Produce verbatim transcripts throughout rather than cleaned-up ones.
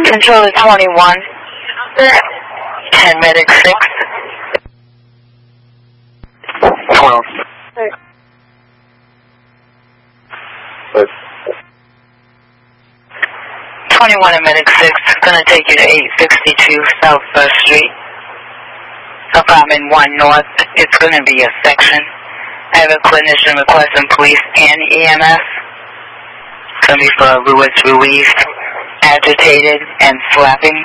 Control is twenty-one. ten medic six. twelve. Hey. Good. twenty-one and medic six. Gonna take you to eight sixty-two South First Street. Apartment one North. It's gonna be a section. I have a clinician requesting police and E M S. It's gonna be for Louis Ruiz, agitated and slapping.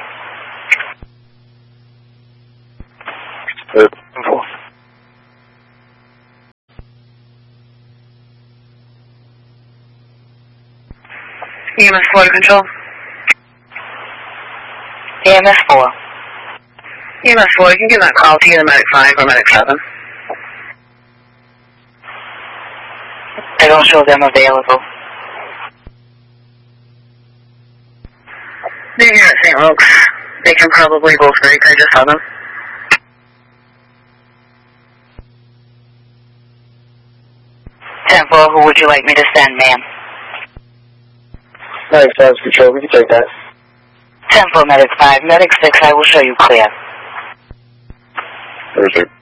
Good. E M S four to control. E M S four. E M S four, you can give that call to either medic five or medic seven. I don't show them available. They're here at Saint Luke's. They can probably both break, I just saw them. ten four, who would you like me to send, ma'am? Medic five control, we can take that. ten four, medic five. Medic six, I will show you clear. Thursday.